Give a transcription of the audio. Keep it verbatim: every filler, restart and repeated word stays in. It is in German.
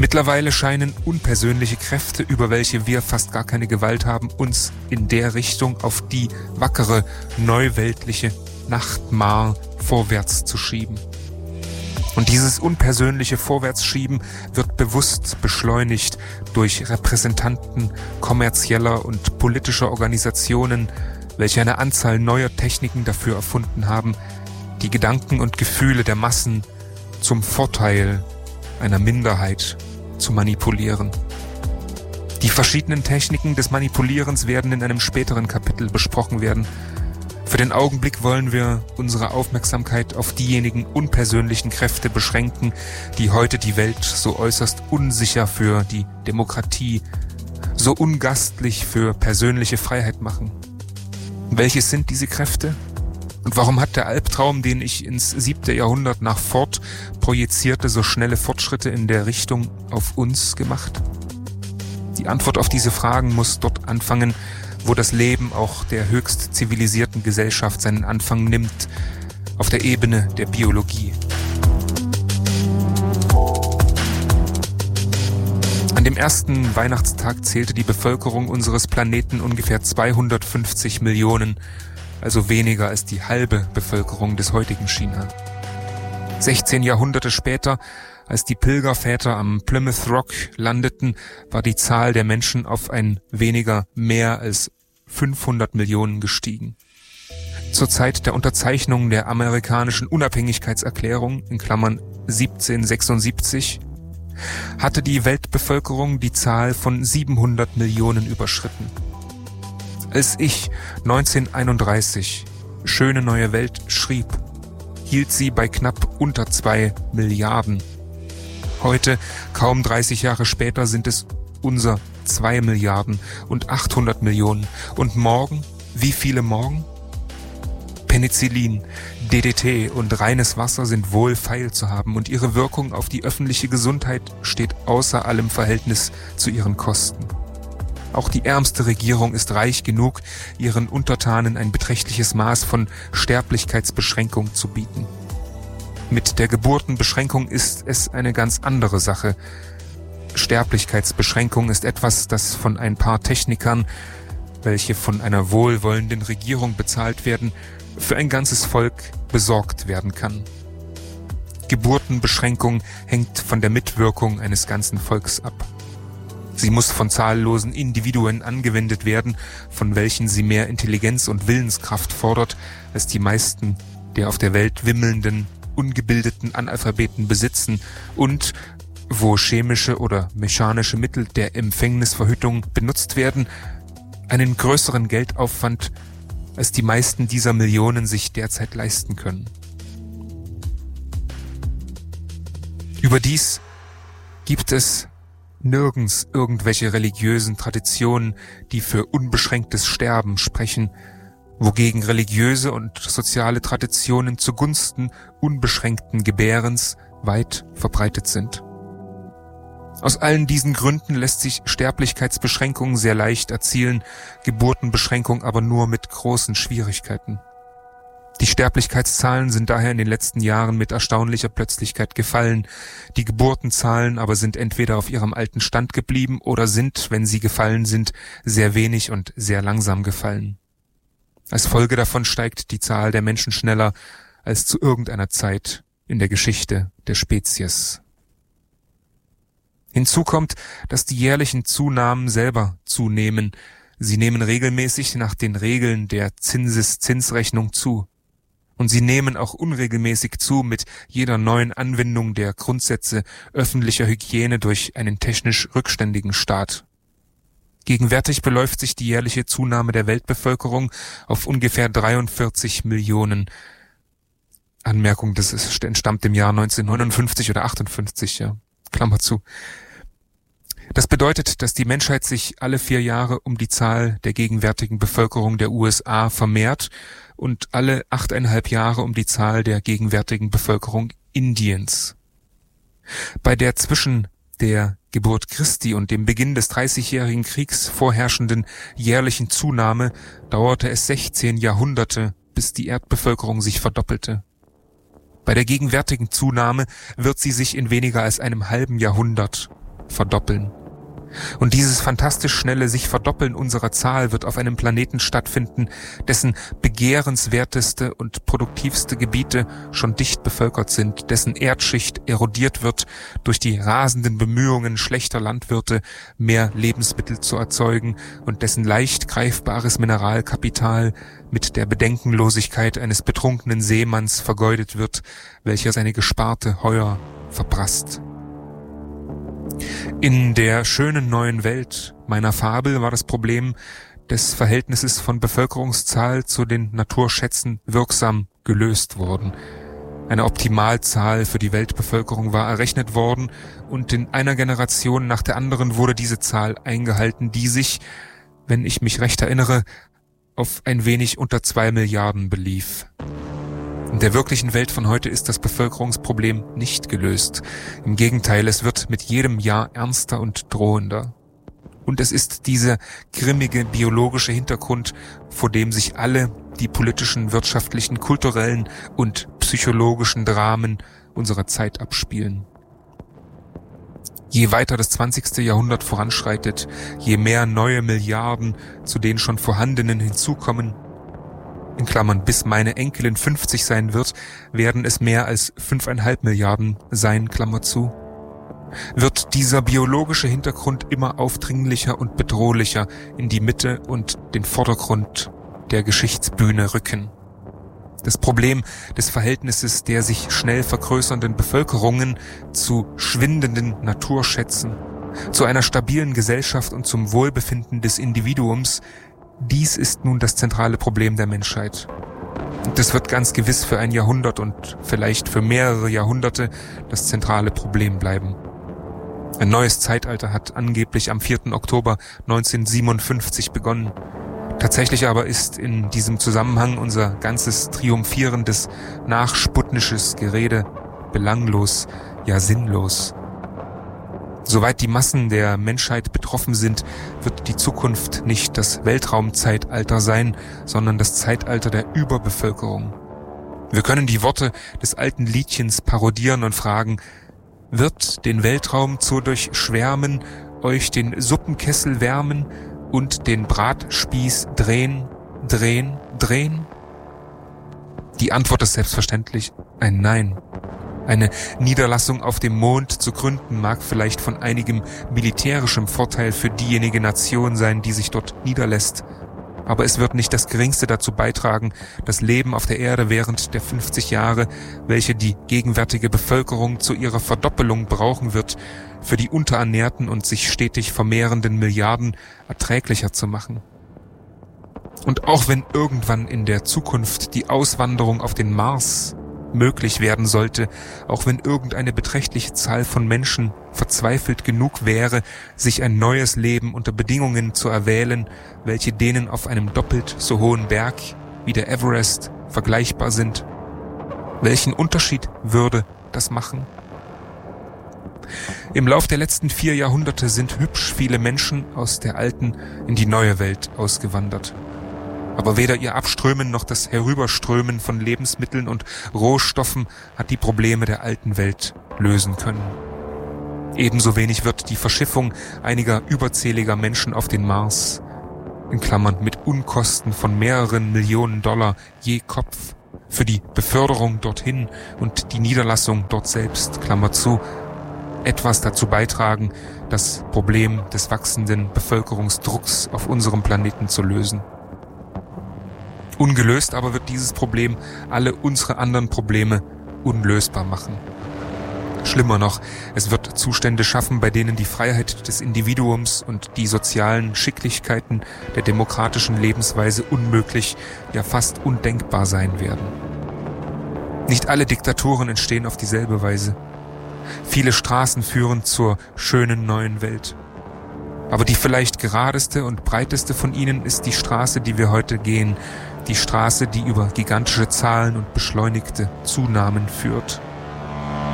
Mittlerweile scheinen unpersönliche Kräfte, über welche wir fast gar keine Gewalt haben, uns in der Richtung auf die wackere, neuweltliche Nachtmar vorwärts zu schieben. Und dieses unpersönliche Vorwärtsschieben wird bewusst beschleunigt durch Repräsentanten kommerzieller und politischer Organisationen, welche eine Anzahl neuer Techniken dafür erfunden haben, die Gedanken und Gefühle der Massen zum Vorteil einer Minderheit zu manipulieren. Die verschiedenen Techniken des Manipulierens werden in einem späteren Kapitel besprochen werden. Für den Augenblick wollen wir unsere Aufmerksamkeit auf diejenigen unpersönlichen Kräfte beschränken, die heute die Welt so äußerst unsicher für die Demokratie, so ungastlich für persönliche Freiheit machen. Welches sind diese Kräfte? Und warum hat der Albtraum, den ich ins siebte Jahrhundert nach Ford projizierte, so schnelle Fortschritte in der Richtung auf uns gemacht? Die Antwort auf diese Fragen muss dort anfangen, wo das Leben auch der höchst zivilisierten Gesellschaft seinen Anfang nimmt, auf der Ebene der Biologie. An dem ersten Weihnachtstag zählte die Bevölkerung unseres Planeten ungefähr zweihundertfünfzig Millionen, also weniger als die halbe Bevölkerung des heutigen China. sechzehn Jahrhunderte später, als die Pilgerväter am Plymouth Rock landeten, war die Zahl der Menschen auf ein weniger mehr als fünfhundert Millionen gestiegen. Zur Zeit der Unterzeichnung der amerikanischen Unabhängigkeitserklärung in Klammern siebzehnhundertsechsundsiebzig hatte die Weltbevölkerung die Zahl von siebenhundert Millionen überschritten. Als ich neunzehnhunderteinunddreißig Schöne neue Welt schrieb, hielt sie bei knapp unter zwei Milliarden. Heute, kaum dreißig Jahre später, sind es unser zwei Milliarden und achthundert Millionen. Und morgen, wie viele morgen? Penicillin, D D T und reines Wasser sind wohl feil zu haben und ihre Wirkung auf die öffentliche Gesundheit steht außer allem Verhältnis zu ihren Kosten. Auch die ärmste Regierung ist reich genug, ihren Untertanen ein beträchtliches Maß von Sterblichkeitsbeschränkung zu bieten. Mit der Geburtenbeschränkung ist es eine ganz andere Sache. Sterblichkeitsbeschränkung ist etwas, das von ein paar Technikern, welche von einer wohlwollenden Regierung bezahlt werden, für ein ganzes Volk besorgt werden kann. Geburtenbeschränkung hängt von der Mitwirkung eines ganzen Volks ab. Sie muss von zahllosen Individuen angewendet werden, von welchen sie mehr Intelligenz und Willenskraft fordert, als die meisten der auf der Welt wimmelnden, ungebildeten Analphabeten besitzen und, wo chemische oder mechanische Mittel der Empfängnisverhütung benutzt werden, einen größeren Geldaufwand, als die meisten dieser Millionen sich derzeit leisten können. Überdies gibt es nirgends irgendwelche religiösen Traditionen, die für unbeschränktes Sterben sprechen, wogegen religiöse und soziale Traditionen zugunsten unbeschränkten Gebärens weit verbreitet sind. Aus allen diesen Gründen lässt sich Sterblichkeitsbeschränkung sehr leicht erzielen, Geburtenbeschränkung aber nur mit großen Schwierigkeiten. Die Sterblichkeitszahlen sind daher in den letzten Jahren mit erstaunlicher Plötzlichkeit gefallen. Die Geburtenzahlen aber sind entweder auf ihrem alten Stand geblieben oder sind, wenn sie gefallen sind, sehr wenig und sehr langsam gefallen. Als Folge davon steigt die Zahl der Menschen schneller als zu irgendeiner Zeit in der Geschichte der Spezies. Hinzu kommt, dass die jährlichen Zunahmen selber zunehmen. Sie nehmen regelmäßig nach den Regeln der Zinseszinsrechnung zu. Und sie nehmen auch unregelmäßig zu mit jeder neuen Anwendung der Grundsätze öffentlicher Hygiene durch einen technisch rückständigen Staat. Gegenwärtig beläuft sich die jährliche Zunahme der Weltbevölkerung auf ungefähr dreiundvierzig Millionen. Anmerkung, das ist, entstammt dem Jahr neunzehnhundertneunundfünfzig oder achtundfünfzig, ja. Klammer zu. Das bedeutet, dass die Menschheit sich alle vier Jahre um die Zahl der gegenwärtigen Bevölkerung der U S A vermehrt und alle achteinhalb Jahre um die Zahl der gegenwärtigen Bevölkerung Indiens. Bei der zwischen der Geburt Christi und dem Beginn des Dreißigjährigen Kriegs vorherrschenden jährlichen Zunahme dauerte es sechzehn Jahrhunderte, bis die Erdbevölkerung sich verdoppelte. Bei der gegenwärtigen Zunahme wird sie sich in weniger als einem halben Jahrhundert verdoppeln. Und dieses fantastisch schnelle sich Verdoppeln unserer Zahl wird auf einem Planeten stattfinden, dessen begehrenswerteste und produktivste Gebiete schon dicht bevölkert sind, dessen Erdschicht erodiert wird durch die rasenden Bemühungen schlechter Landwirte, mehr Lebensmittel zu erzeugen und dessen leicht greifbares Mineralkapital mit der Bedenkenlosigkeit eines betrunkenen Seemanns vergeudet wird, welcher seine gesparte Heuer verprasst. In der schönen neuen Welt meiner Fabel war das Problem des Verhältnisses von Bevölkerungszahl zu den Naturschätzen wirksam gelöst worden. Eine Optimalzahl für die Weltbevölkerung war errechnet worden und in einer Generation nach der anderen wurde diese Zahl eingehalten, die sich, wenn ich mich recht erinnere, auf ein wenig unter zwei Milliarden belief. In der wirklichen Welt von heute ist das Bevölkerungsproblem nicht gelöst. Im Gegenteil, es wird mit jedem Jahr ernster und drohender. Und es ist dieser grimmige biologische Hintergrund, vor dem sich alle die politischen, wirtschaftlichen, kulturellen und psychologischen Dramen unserer Zeit abspielen. Je weiter das zwanzigste Jahrhundert voranschreitet, je mehr neue Milliarden zu den schon vorhandenen hinzukommen, in Klammern, bis meine Enkelin fünfzig sein wird, werden es mehr als fünfeinhalb Milliarden sein, Klammer zu, wird dieser biologische Hintergrund immer aufdringlicher und bedrohlicher in die Mitte und den Vordergrund der Geschichtsbühne rücken. Das Problem des Verhältnisses der sich schnell vergrößernden Bevölkerungen zu schwindenden Naturschätzen, zu einer stabilen Gesellschaft und zum Wohlbefinden des Individuums, dies ist nun das zentrale Problem der Menschheit. Und das wird ganz gewiss für ein Jahrhundert und vielleicht für mehrere Jahrhunderte das zentrale Problem bleiben. Ein neues Zeitalter hat angeblich am vierten Oktober neunzehnhundertsiebenundfünfzig begonnen. Tatsächlich aber ist in diesem Zusammenhang unser ganzes triumphierendes, nachsputnisches Gerede belanglos, ja sinnlos. Soweit die Massen der Menschheit betroffen sind, wird die Zukunft nicht das Weltraumzeitalter sein, sondern das Zeitalter der Überbevölkerung. Wir können die Worte des alten Liedchens parodieren und fragen: Wird den Weltraum zu durchschwärmen, euch den Suppenkessel wärmen und den Bratspieß drehen, drehen, drehen? Die Antwort ist selbstverständlich ein Nein. Eine Niederlassung auf dem Mond zu gründen mag vielleicht von einigem militärischem Vorteil für diejenige Nation sein, die sich dort niederlässt. Aber es wird nicht das Geringste dazu beitragen, das Leben auf der Erde während der fünfzig Jahre, welche die gegenwärtige Bevölkerung zu ihrer Verdoppelung brauchen wird, für die unterernährten und sich stetig vermehrenden Milliarden erträglicher zu machen. Und auch wenn irgendwann in der Zukunft die Auswanderung auf den Mars möglich werden sollte, auch wenn irgendeine beträchtliche Zahl von Menschen verzweifelt genug wäre, sich ein neues Leben unter Bedingungen zu erwählen, welche denen auf einem doppelt so hohen Berg wie der Everest vergleichbar sind. Welchen Unterschied würde das machen? Im Lauf der letzten vier Jahrhunderte sind hübsch viele Menschen aus der alten in die neue Welt ausgewandert. Aber weder ihr Abströmen noch das Herüberströmen von Lebensmitteln und Rohstoffen hat die Probleme der alten Welt lösen können. Ebenso wenig wird die Verschiffung einiger überzähliger Menschen auf den Mars, in Klammern mit Unkosten von mehreren Millionen Dollar je Kopf, für die Beförderung dorthin und die Niederlassung dort selbst, Klammer zu, etwas dazu beitragen, das Problem des wachsenden Bevölkerungsdrucks auf unserem Planeten zu lösen. Ungelöst aber wird dieses Problem alle unsere anderen Probleme unlösbar machen. Schlimmer noch, es wird Zustände schaffen, bei denen die Freiheit des Individuums und die sozialen Schicklichkeiten der demokratischen Lebensweise unmöglich, ja fast undenkbar sein werden. Nicht alle Diktaturen entstehen auf dieselbe Weise. Viele Straßen führen zur schönen neuen Welt. Aber die vielleicht geradeste und breiteste von ihnen ist die Straße, die wir heute gehen, die Straße, die über gigantische Zahlen und beschleunigte Zunahmen führt.